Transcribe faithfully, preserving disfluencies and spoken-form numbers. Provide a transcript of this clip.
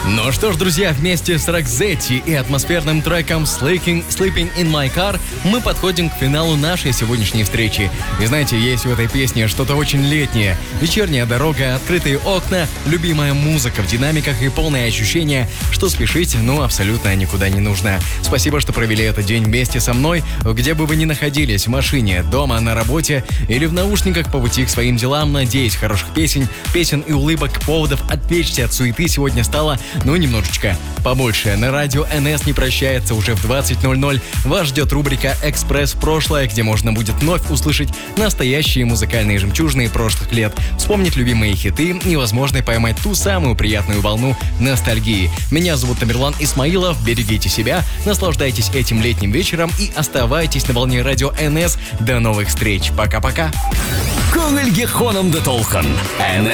Ну что ж, друзья, вместе с Роксетти и атмосферным треком Sleeping, Sleeping in My Car мы подходим к финалу нашей сегодняшней встречи. И знаете, есть в этой песне что-то очень летнее. Вечерняя дорога, открытые окна, любимая музыка в динамиках и полное ощущение, что спешить, ну, абсолютно никуда не нужно. Спасибо, что провели этот день вместе со мной, где бы вы ни находились, в машине, дома, на работе или в наушниках по пути к своим делам. Надеюсь, хороших песен, песен и улыбок, поводов отвлечься от суеты сегодня стало, ну, немножечко побольше. На радио эн эс не прощается уже в двадцать ноль ноль. Вас ждет рубрика «Экспресс в прошлое», где можно будет вновь услышать настоящие музыкальные жемчужины прошлых лет, вспомнить любимые хиты и, возможно, поймать ту самую приятную волну ностальгии. Меня зовут Тамерлан Исмаилов. Берегите себя, наслаждайтесь этим летним вечером и оставайтесь на волне радио эн эс. До новых встреч. Пока-пока. Күңелгә хоным да толкын. эн